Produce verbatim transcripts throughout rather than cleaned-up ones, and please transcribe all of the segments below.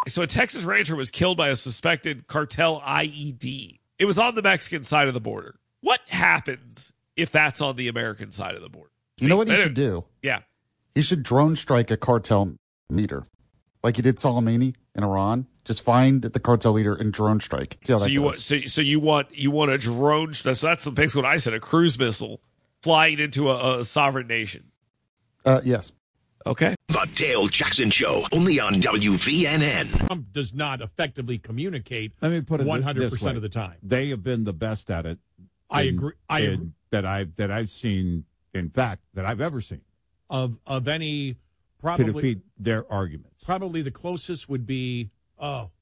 So a Texas rancher was killed by a suspected cartel I E D. It was on the Mexican side of the border. What happens if that's on the American side of the border? You know what he should do? Yeah. He should drone strike a cartel leader, like he did Soleimani in Iran. Just find the cartel leader and drone strike. See how so that you goes. want so, so you want you want a drone? So that's basically what I said. A cruise missile flying into a, a sovereign nation. Uh, yes. Okay. The Dale Jackson Show, only on W V N N. Trump does not effectively communicate. Let me put it one hundred percent this way. of the time. They have been the best at it. I in- agree. I in- agree. that I've that I've seen. In fact, that I've ever seen Of of any to probably defeat their arguments. probably the closest would be oh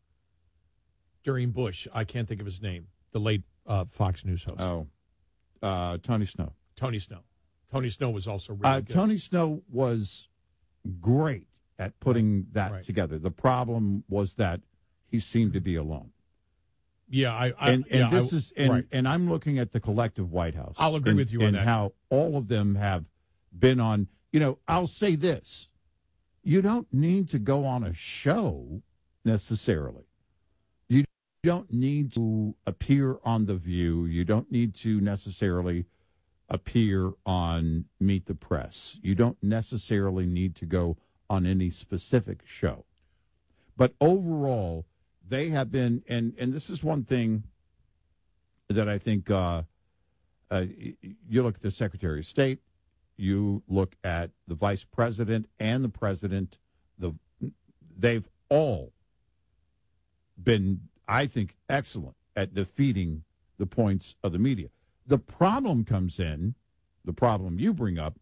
during Bush. I can't think of his name. The late uh, Fox News host. Oh, uh, Tony Snow. Tony Snow. Tony Snow was also really Uh, good. Tony Snow was great at putting that Right. together. The problem was that he seemed to be alone. Yeah, I, I And, and yeah, this I- is and, right. and I'm looking at the collective White House. I'll agree and, with you on and that. how all of them have been on. You know, I'll say this: you don't need to go on a show necessarily. You don't need to appear on The View. You don't need to necessarily appear on Meet the Press. You don't necessarily need to go on any specific show. But overall, they have been, and, and this is one thing that I think uh, uh, you look at the Secretary of State, you look at the Vice President and the President, the they've all been, I think, excellent at defeating the points of the media. The problem comes in, the problem you bring up,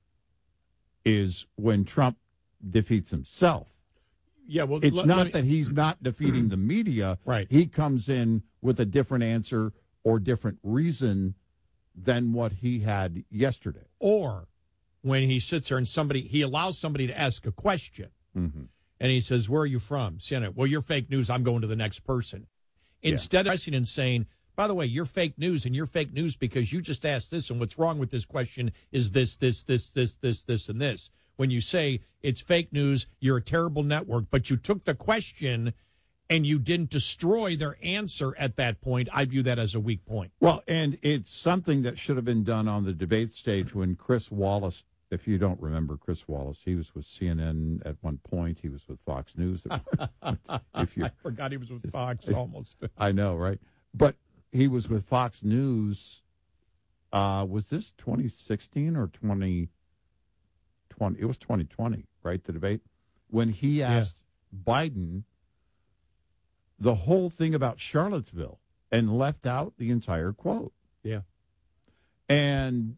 is when Trump defeats himself. Yeah, well, It's let- not let me- that he's not defeating the media. Right. He comes in with a different answer or different reason than what he had yesterday. or when he sits there and somebody he allows somebody to ask a question, Mm-hmm. and he says, "Where are you from?" Senate. Well, you're fake news. I'm going to the next person. Instead of pressing and saying, "By the way, you're fake news, and you're fake news because you just asked this, and what's wrong with this question is this, this, this, this, this, this, and this." When you say it's fake news, you're a terrible network, but you took the question and you didn't destroy their answer at that point, I view that as a weak point. Well, and it's something that should have been done on the debate stage when Chris Wallace, if you don't remember Chris Wallace, he was with C N N at one point. He was with Fox News. if you, I forgot he was with Fox almost. I know, right? But he was with Fox News. Uh, was this twenty sixteen or twenty twenty? It was twenty twenty, right? The debate when he asked Biden the whole thing about Charlottesville and left out the entire quote. Yeah. And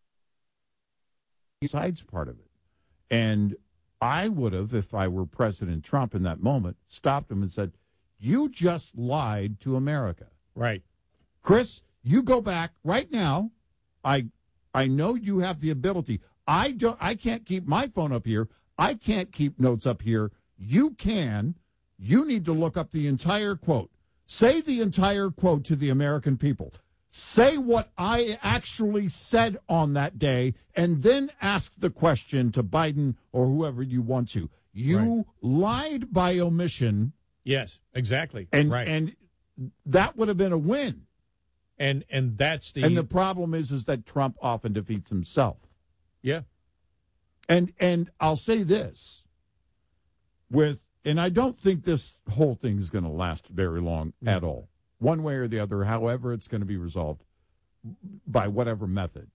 besides part of it. And I would have, if I were President Trump in that moment, stopped him and said, "You just lied to America. Right. Chris, you go back right now. I I know you have the ability. I don't I can't keep my phone up here. I can't keep notes up here. You can. You need to look up the entire quote. Say the entire quote to the American people. Say what I actually said on that day, and then ask the question to Biden or whoever you want to. You Right. lied by omission, Yes, exactly. and right. and that would have been a win. and and that's the, And the problem is, is that Trump often defeats himself. yeah. And and I'll say this with, and I don't think this whole thing is going to last very long at all, one way or the other, however it's going to be resolved by whatever method.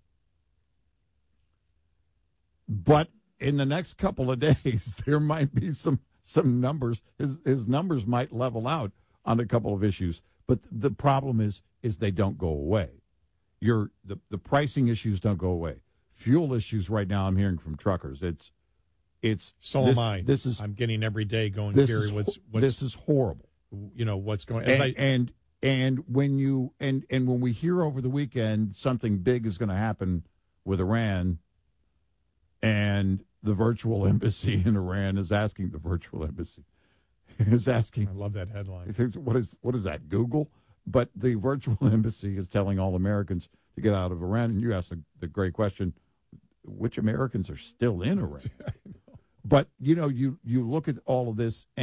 But in the next couple of days, there might be some some numbers. His his numbers might level out on a couple of issues. But the problem is is they don't go away. Your the, the pricing issues don't go away. Fuel issues right now, I'm hearing from truckers. It's it's So this, am I. This is I'm getting every day going, this Gary, is what's, ho- what's this is horrible. you know what's going as And, I, and and when you and and when we hear over the weekend something big is going to happen with Iran, and the virtual embassy in Iran is asking the virtual embassy is asking I love that headline. what is what is that, Google? But the virtual embassy is telling all Americans to get out of Iran. And you asked the, the great question, which Americans are still in Iran? But, you know, you, you look at all of this,